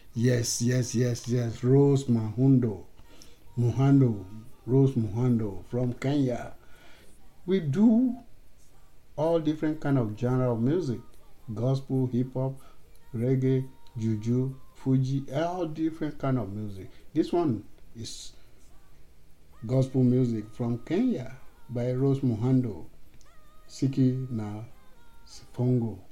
Yes. Rose Muhando from Kenya. We do all different kind of genre of music: gospel, hip hop, reggae, juju, Fuji, all different kind of music. This one is gospel music from Kenya by Rose Muhando, Siki na Sifongo.